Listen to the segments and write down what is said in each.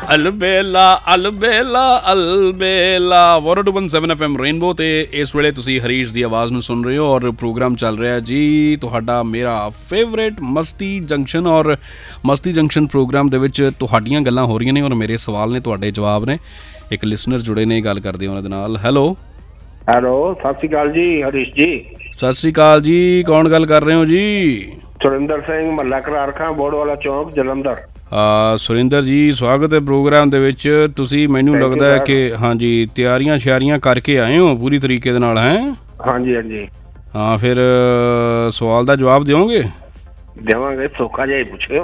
अलबेला अलबेला अलबेला 102.7 FM rainbow ਤੇ ਇਸ ਵੇਲੇ ਤੁਸੀਂ ਹਰੀਸ਼ ਦੀ ਆਵਾਜ਼ ਨੂੰ ਸੁਣ ਰਹੇ ਹੋ ਔਰ ਪ੍ਰੋਗਰਾਮ ਚੱਲ ਰਿਹਾ ਜੀ ਤੁਹਾਡਾ ਮੇਰਾ ਫੇਵਰੇਟ ਮਸਤੀ ਜੰਕਸ਼ਨ ਔਰ ਮਸਤੀ ਜੰਕਸ਼ਨ ਪ੍ਰੋਗਰਾਮ ਦੇ ਵਿੱਚ ਤੁਹਾਡੀਆਂ ਗੱਲਾਂ ਹੋ ਰਹੀਆਂ ਨੇ ਔਰ ਮੇਰੇ ਸਵਾਲ ਨੇ ਤੁਹਾਡੇ ਜਵਾਬ ਨੇ ਇੱਕ ਲਿਸਨਰ ਜੁੜੇ ਨੇ ਗੱਲ ਕਰਦੇ ਉਹਨਾਂ ਦੇ ਨਾਲ ਹੈਲੋ ਸਤਿ ਸ਼੍ਰੀ ਅਕਾਲ ਜੀ ਹਰੀਸ਼ ਜੀ ਸਤਿ ਸ਼੍ਰੀ ਅਕਾਲ ਜੀ ਕੌਣ ਗੱਲ ਕਰ ਰਹੇ ਹੋ ਜੀ ਸੁਰਿੰਦਰ ਸਿੰਘ ਮੱਲਾ ਕਰਾਰ ਖਾਂ ਬੋਰਡ ਵਾਲਾ ਚੌਂਕ ਜਲੰਧਰ ਸੁਰਿੰਦਰ ਜੀ ਸਵਾਗਤ ਹੈ ਪ੍ਰੋਗਰਾਮ ਦੇ ਵਿੱਚ ਤੁਸੀਂ ਮੈਨੂੰ ਲੱਗਦਾ ਹੈ ਕਿ ਹਾਂਜੀ ਤਿਆਰੀਆਂ ਸ਼ਿਆਰੀਆਂ ਕਰਕੇ ਆਏ ਹੋ ਪੂਰੀ ਤਰੀਕੇ ਦੇ ਨਾਲ ਹੈ ਹਾਂਜੀ ਹਾਂਜੀ ਹਾਂ ਫਿਰ ਸਵਾਲ ਦਾ ਜਵਾਬ ਦਿਓਗੇ ਦੇਵਾਂਗੇ ਸੌਖਾ ਜਿਹਾ ਹੀ ਪੁੱਛਿਓ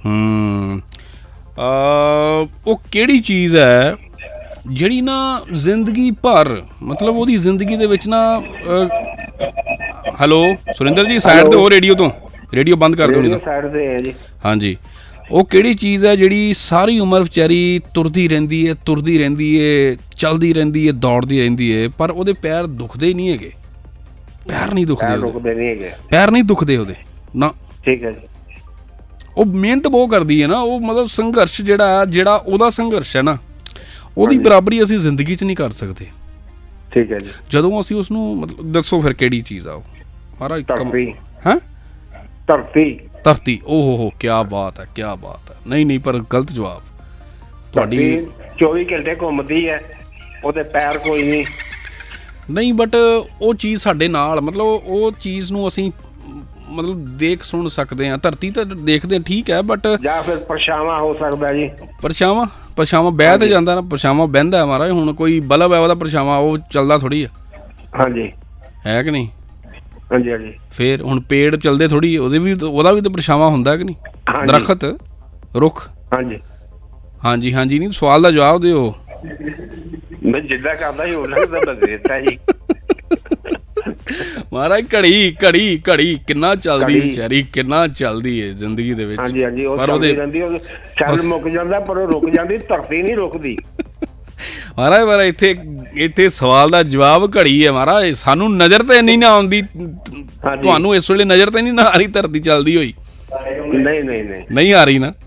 ਉਹ ਕਿਹੜੀ ਚੀਜ਼ ਹੈ ਜਿਹੜੀ ਨਾ ਜ਼ਿੰਦਗੀ ਭਰ ਮਤਲਬ ਉਹਦੀ ਜ਼ਿੰਦਗੀ ਦੇ ਵਿੱਚ ਨਾ ਹੈਲੋ ਸੁਰਿੰਦਰ ਜੀ ਸਾਈਡ ਤੇ ਹੋ ਰੇਡੀਓ ਤੋਂ ਰੇਡੀਓ ਬੰਦ ਕਰ ਦਿਓ ਨਹੀਂ ਤਾਂ ਸਾਈਡ ਤੇ ਹੈ ਜੀ ਹਾਂਜੀ ਉਹ ਕਿਹੜੀ ਚੀਜ਼ ਹੈ ਜਿਹੜੀ ਸਾਰੀ ਉਮਰ ਵਿਚਾਰੀ ਤੁਰਦੀ ਰਹਿੰਦੀ ਹੈ ਚੱਲਦੀ ਰਹਿੰਦੀ ਹੈ ਦੌੜਦੀ ਰਹਿੰਦੀ ਹੈ ਪਰ ਉਹਦੇ ਪੈਰ ਦੁਖਦੇ ਨਹੀਂ ਹੈਗੇ ਪੈਰ ਨਹੀਂ ਦੁਖਦੇ ਉਹਦੇ ਨਾ ਠੀਕ ਹੈ ਜੀ ਉਹ ਮਿਹਨਤ ਬਹੁਤ ਕਰਦੀ ਹੈ ਨਾ ਉਹ ਮਤਲਬ ਸੰਘਰਸ਼ ਜਿਹੜਾ ਉਹਦਾ ਸੰਘਰਸ਼ ਹੈ ਨਾ ਉਹਦੀ ਬਰਾਬਰੀ ਅਸੀਂ ਜ਼ਿੰਦਗੀ 'ਚ ਨਹੀਂ ਕਰ ਸਕਦੇ ਠੀਕ ਹੈ ਜੀ ਜਦੋਂ ਅਸੀਂ ਉਸਨੂੰ ਮਤਲਬ ਦੱਸੋ ਫਿਰ ਕਿਹੜੀ ਚੀਜ਼ ਆ ਉਹ ਮਹਾਰਾਜ ਹੈਂ ਧਰਤੀ ਓਹ ਕਿਆ ਬਾਤ ਹੈ ਨਹੀਂ ਪਰ ਗਲਤ ਜਵਾਬ ਤੁਹਾਡੀ 24 ਘੰਟੇ ਘੁੰਮਦੀ ਹੈ ਉਹਦੇ ਪੈਰ ਕੋਈ ਨਹੀਂ ਬਟ ਉਹ ਚੀਜ਼ ਸਾਡੇ ਨਾਲ ਮਤਲਬ ਉਹ ਚੀਜ਼ ਨੂੰ ਅਸੀਂ ਮਤਲਬ ਦੇਖ ਸੁਣ ਸਕਦੇ ਹਾਂ ਧਰਤੀ ਤਾਂ ਦੇਖਦੇ ਠੀਕ ਹੈ ਬਟ ਜਾਂ ਫਿਰ ਪਰਛਾਵਾਂ ਹੋ ਸਕਦਾ ਜੀ ਪਰਛਾਵਾਂ ਬਹਿ ਤੇ ਜਾਂਦਾ ਨਾ ਪਰਛਾਵਾਂ ਬਹਿੰਦਾ ਮਹਾਰਾਜ ਹੁਣ ਕੋਈ ਬਲਬ ਹੈ ਉਹਦਾ ਪਰਛਾਵਾਂ ਉਹ ਚੱਲਦਾ ਥੋੜੀ ਆ ਹਾਂਜੀ ਹੈ ਕਿ ਨਹੀਂ ਹਾਂਜੀ ਹਾਂਜੀ ਫੇਰ ਹੁਣ ਪੇੜ ਚੱਲਦੇ ਥੋੜੀ ਉਹਦਾ ਵੀ ਤਾਂ ਪਰਛਾਵਾਂ ਹੁੰਦਾ ਕਿ ਨਹੀਂ ਦਰਖਤ ਰੁੱਖ ਹਾਂਜੀ ਨਹੀਂ ਸਵਾਲ ਦਾ ਜਵਾਬ ਦਿਓ ਮੈਂ ਜਿੱਦਾਂ ਕਰਦਾ ਸੀ ਉਹਨਾਂ ਦਾ ਬਸ ਦਿੱਤਾ ਜੀ ਮਹਾਰਾਜ ਘੜੀ ਕਿੰਨਾ ਚੱਲਦੀ ਵਿਚਾਰੀ ਕਿੰਨਾ ਚੱਲਦੀ ਹੈ ਜ਼ਿੰਦਗੀ ਦੇ ਵਿੱਚ ਹਾਂਜੀ ਪਰ ਉਹਦੇ ਚੱਲ ਮੁੱਕ ਜਾਂਦਾ ਪਰ ਉਹ ਰੁਕ ਜਾਂਦੀ ਧਰਤੀ ਨਹੀਂ ਰੁਕਦੀ ਮਹਾਰਾਜ ਇੱਥੇ ਸਵਾਲ ਦਾ ਜਵਾਬ ਘੜੀ ਹੈ ਮਹਾਰਾਜ ਸਾਨੂੰ ਨਜ਼ਰ ਤੇ ਨਹੀਂ ਨਾ ਆਉਂਦੀ ਤੁਹਾਨੂੰ ਇਸ ਵੇਲੇ ਨਜ਼ਰ ਤੇ ਨਹੀਂ ਨਾ ਆ ਰਹੀ ਧਰਤੀ ਚੱਲਦੀ ਹੋਈ ਨਹੀਂ ਆ ਰਹੀ ਨਾ